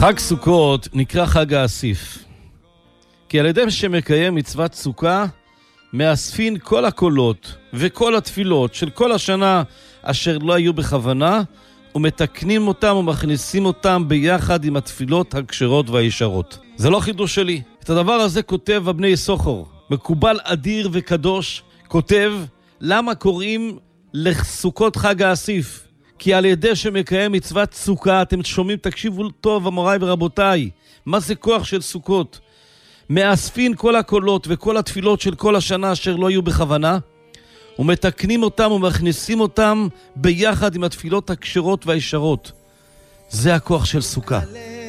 חג סוכות נקרא חג האסיף, כי על ידי שמקיים מצוות סוכה, מאספין כל הקולות וכל התפילות של כל השנה אשר לא היו בכוונה, ומתקנים אותם ומכניסים אותם ביחד עם התפילות הכשרות והישרות. זה לא חידוש שלי. את הדבר הזה כותב אבני סוחר, מקובל אדיר וקדוש, כותב למה קוראים לסוכות חג האסיף. כי על ידי שמקיים מצוות סוכה, אתם שומעים, תקשיבו טוב אמוריי ורבותיי, מה זה כוח של סוכות? מאספין כל הקולות וכל התפילות של כל השנה אשר לא היו בכוונה, ומתקנים אותם ומכניסים אותם ביחד עם התפילות הכשרות והישרות. זה הכוח של סוכה.